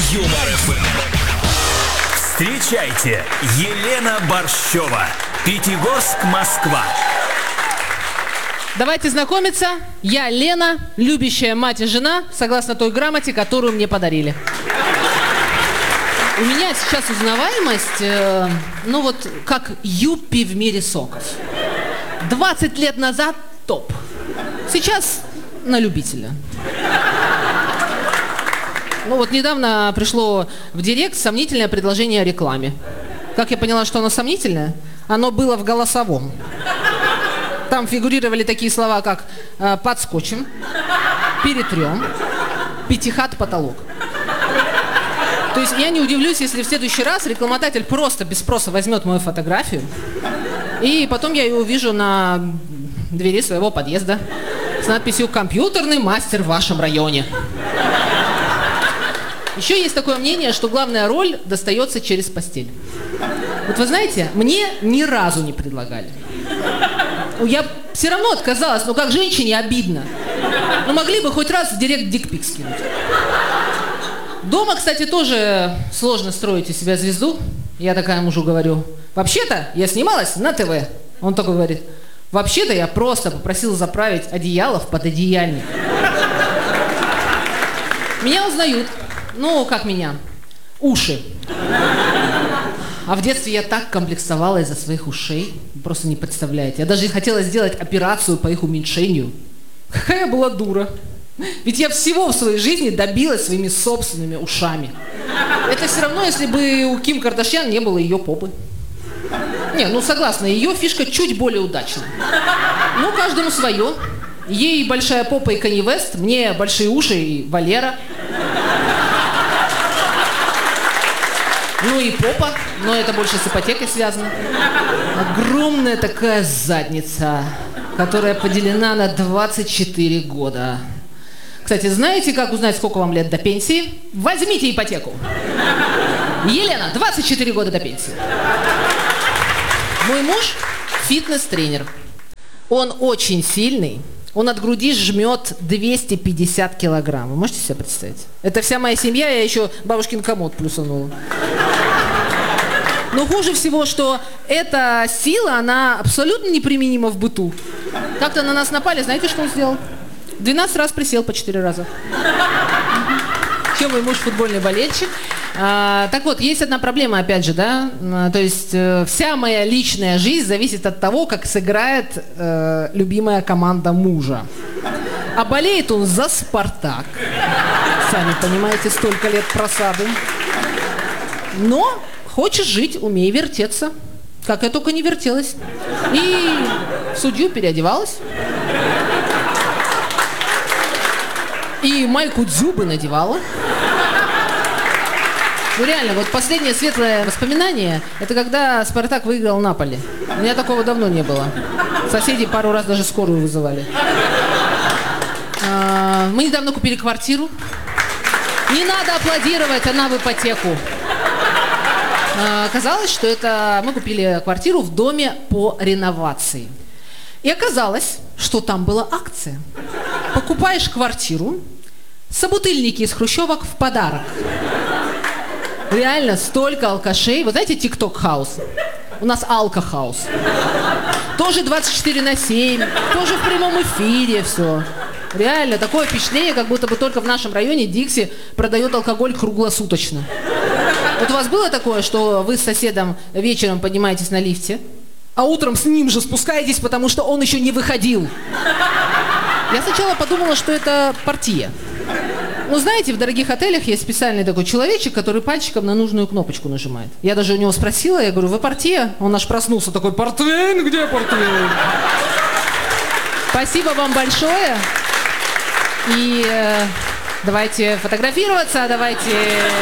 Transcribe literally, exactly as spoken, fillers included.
Юмор эф эм. Встречайте, Елена Борщева, Пятигорск, Москва. Давайте знакомиться. Я Лена, любящая мать и жена, согласно той грамоте, которую мне подарили. У меня сейчас узнаваемость, э, ну вот, как юппи в мире соков. двадцать лет назад топ. Сейчас на любителя. Ну вот недавно пришло в директ сомнительное предложение о рекламе. Как я поняла, что оно сомнительное? Оно было в голосовом. Там фигурировали такие слова, как э, «подскочим», «перетрем», «пятихат потолок». То есть я не удивлюсь, если в следующий раз рекламодатель просто без спроса возьмет мою фотографию, и потом я ее увижу на двери своего подъезда с надписью «Компьютерный мастер в вашем районе». Еще есть такое мнение, что главная роль достается через постель. Вот вы знаете, мне ни разу не предлагали. Я все равно отказалась, но как женщине обидно. Ну могли бы хоть раз в директ дикпик скинуть. Дома, кстати, тоже сложно строить из себя звезду. Я такая мужу говорю: вообще-то я снималась на ТВ. Он такой говорит: вообще-то я просто попросила заправить одеяло в пододеяльник. Меня узнают. Ну, как меня? Уши. А в детстве я так комплексовала из-за своих ушей. Вы просто не представляете. Я даже хотела сделать операцию по их уменьшению. Какая я была дура. Ведь я всего в своей жизни добилась своими собственными ушами. Это все равно, если бы у Ким Кардашьян не было ее попы. Не, ну согласна, ее фишка чуть более удачна. Ну, каждому свое. Ей большая попа и Канье Вест, мне большие уши и Валера. Ну и попа, но это больше с ипотекой связано. Огромная такая задница, которая поделена на двадцать четыре года. Кстати, знаете, как узнать, сколько вам лет до пенсии? Возьмите ипотеку. Елена, двадцать четыре года до пенсии. Мой муж фитнес-тренер. Он очень сильный. Он от груди жмет двести пятьдесят килограмм. Вы можете себе представить? Это вся моя семья, я еще бабушкин комод плюсанула. Но хуже всего, что эта сила, она абсолютно неприменима в быту. Как-то на нас напали, знаете, что он сделал? двенадцать раз присел по четыре раза. Еще мой муж футбольный болельщик. А, так вот, есть одна проблема, опять же, да, а, то есть э, вся моя личная жизнь зависит от того, как сыграет э, любимая команда мужа. А болеет он за «Спартак». Сами понимаете, столько лет просады. Но хочешь жить, умей вертеться. Как я только не вертелась. И в судью переодевалась. И майку Дзюбы надевала. Ну реально, вот последнее светлое воспоминание, это когда «Спартак» выиграл Наполи. У меня такого давно не было. Соседи пару раз даже скорую вызывали. А, мы недавно купили квартиру. Не надо аплодировать, она в ипотеку. А, оказалось, что это мы купили квартиру в доме по реновации. И оказалось, что там была акция. Покупаешь квартиру, собутыльники из хрущевок в подарок. Реально, столько алкашей. Вы знаете, тикток-хаус? У нас алко-хаус. Тоже двадцать четыре на семь, тоже в прямом эфире все. Реально, такое впечатление, как будто бы только в нашем районе Дикси продает алкоголь круглосуточно. Вот у вас было такое, что вы с соседом вечером поднимаетесь на лифте, а утром с ним же спускаетесь, потому что он еще не выходил? Я сначала подумала, что это партия. Ну, знаете, в дорогих отелях есть специальный такой человечек, который пальчиком на нужную кнопочку нажимает. Я даже у него спросила, я говорю: вы партия? Он аж проснулся такой: портвейн, где портвейн? Спасибо вам большое. И э, давайте фотографироваться, давайте...